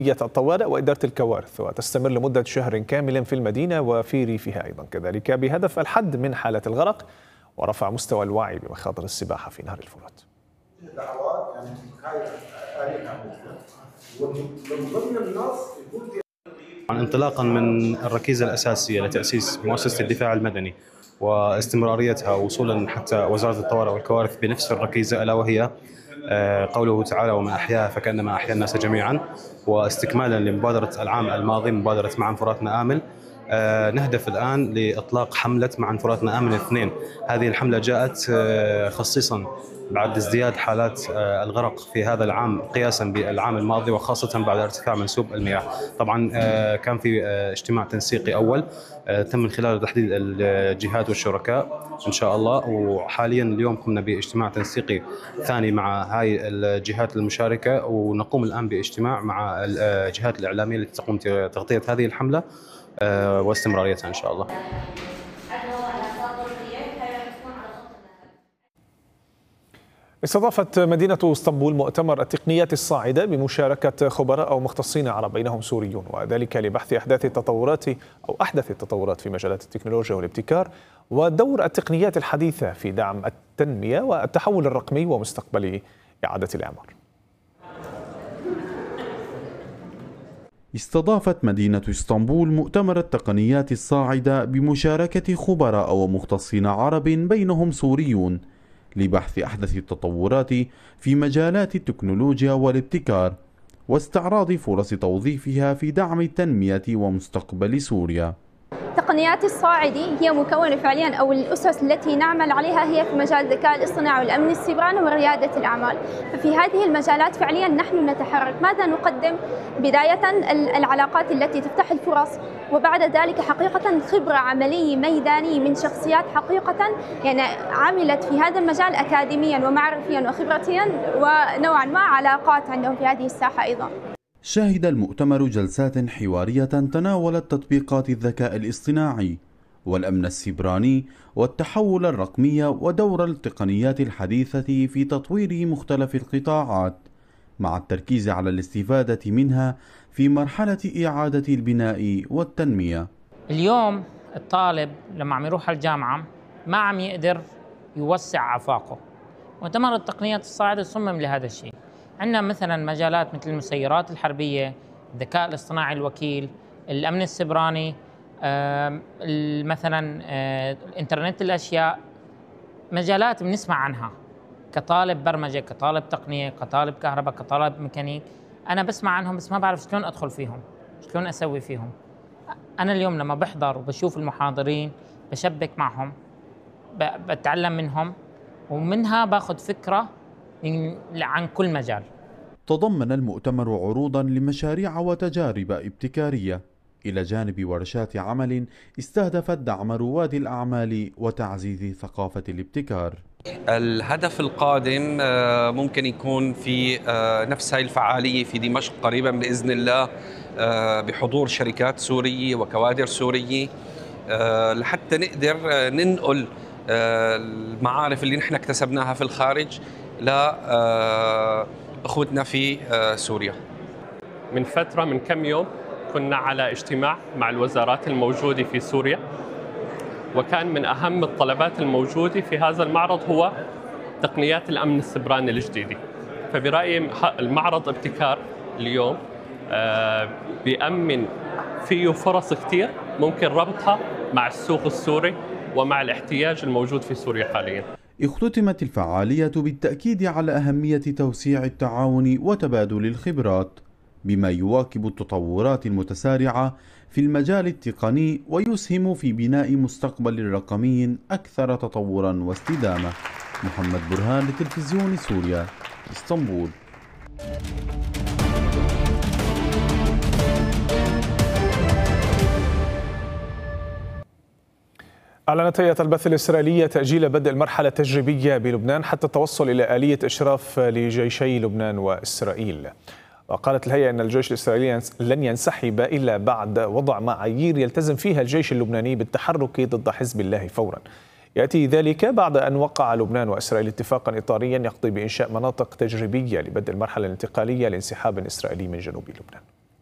الطوارئ وإدارة الكوارث، وتستمر لمدة شهر كامل في المدينة وفي ريفها أيضا كذلك، بهدف الحد من حالة الغرق ورفع مستوى الوعي بمخاطر السباحة في نهر الفرات. انطلاقا من الركيزة الأساسية لتأسيس مؤسسة الدفاع المدني واستمراريتها وصولا حتى وزارة الطوارئ والكوارث بنفس الركيزة، ألا وهي قوله تعالى: وما أحياها فكأنما أحيا الناس جميعا، واستكمالا لمبادرة العام الماضي مبادرة معا فراتنا آمن. نهدف الآن لإطلاق حملة معا فراتنا آمن 2. هذه الحملة جاءت خصيصا بعد ازدياد حالات الغرق في هذا العام قياسا بالعام الماضي، وخاصة بعد ارتفاع منسوب المياه. طبعا كان في اجتماع تنسيقي أول تم من خلاله تحديد الجهات والشركاء إن شاء الله، وحاليا اليوم قمنا باجتماع تنسيقي ثاني مع هاي الجهات المشاركة، ونقوم الآن باجتماع مع الجهات الإعلامية التي تقوم بتغطية هذه الحملة واستمراريتها إن شاء الله. استضافت مدينة اسطنبول مؤتمر التقنيات الصاعدة بمشاركة خبراء أو مختصين عرب بينهم سوريون، وذلك لبحث أحدث التطورات في مجالات التكنولوجيا والابتكار ودور التقنيات الحديثة في دعم التنمية والتحول الرقمي ومستقبل إعادة الإعمار. استضافت مدينة اسطنبول مؤتمر التقنيات الصاعدة بمشاركة خبراء ومختصين عرب بينهم سوريون لبحث أحدث التطورات في مجالات التكنولوجيا والابتكار واستعراض فرص توظيفها في دعم التنمية ومستقبل سوريا. تقنيات الصاعدة هي مكونة فعليا أو الأسس التي نعمل عليها هي في مجال الذكاء الاصطناعي والأمن السيبراني وريادة الأعمال. ففي هذه المجالات فعليا نحن نتحرك. ماذا نقدم؟ بداية العلاقات التي تفتح الفرص، وبعد ذلك حقيقة خبرة عملية ميدانية من شخصيات حقيقة يعني عملت في هذا المجال أكاديميا ومعرفيا وخبرتيا، ونوعا ما علاقات عندهم في هذه الساحة أيضا. شهد المؤتمر جلسات حوارية تناولت تطبيقات الذكاء الاصطناعي والأمن السيبراني والتحول الرقمي ودور التقنيات الحديثة في تطوير مختلف القطاعات، مع التركيز على الاستفادة منها في مرحلة إعادة البناء والتنمية. اليوم الطالب لما عم يروح الجامعة ما عم يقدر يوسع آفاقه. مؤتمر التقنيات الصاعدة صمم لهذا الشيء. عندنا مثلا مجالات مثل المسيرات الحربية، الذكاء الاصطناعي الوكيل، الأمن السيبراني، مثلا الإنترنت الأشياء، مجالات بنسمع عنها كطالب برمجة، كطالب تقنية، كطالب كهرباء، كطالب ميكانيك. أنا بسمع عنهم بس ما بعرف شلون أدخل فيهم، شلون أسوي فيهم. أنا اليوم لما بحضر وبشوف المحاضرين بشبك معهم، بتعلم منهم، ومنها باخذ فكرة عن كل مجال. تضمن المؤتمر عروضا لمشاريع وتجارب ابتكارية إلى جانب ورشات عمل استهدفت دعم رواد الأعمال وتعزيز ثقافة الابتكار. الهدف القادم ممكن يكون في نفس هاي الفعالية في دمشق قريبا بإذن الله، بحضور شركات سورية وكوادر سورية، لحتى نقدر ننقل المعارف اللي نحن اكتسبناها في الخارج لأخوتنا في سوريا. من فترة، من كم يوم، كنا على اجتماع مع الوزارات الموجودة في سوريا، وكان من أهم الطلبات الموجودة في هذا المعرض هو تقنيات الأمن السيبراني الجديدة. فبرأيي المعرض ابتكار اليوم بيأمن فيه فرص كتير ممكن ربطها مع السوق السوري ومع الاحتياج الموجود في سوريا حاليا. اختتمت الفعالية بالتأكيد على أهمية توسيع التعاون وتبادل الخبرات بما يواكب التطورات المتسارعة في المجال التقني ويسهم في بناء مستقبل رقمي أكثر تطورا واستدامة. محمد برهان لتلفزيون سوريا، اسطنبول. أعلنت هيئة البث الإسرائيلية تأجيل بدء المرحلة التجريبية بلبنان حتى التوصل إلى آلية إشراف لجيشي لبنان وإسرائيل. وقالت الهيئة أن الجيش الإسرائيلي لن ينسحب إلا بعد وضع معايير يلتزم فيها الجيش اللبناني بالتحرك ضد حزب الله فورا. يأتي ذلك بعد أن وقع لبنان وإسرائيل اتفاقا إطاريا يقضي بإنشاء مناطق تجريبية لبدء المرحلة الانتقالية لانسحاب إسرائيلي من جنوب لبنان.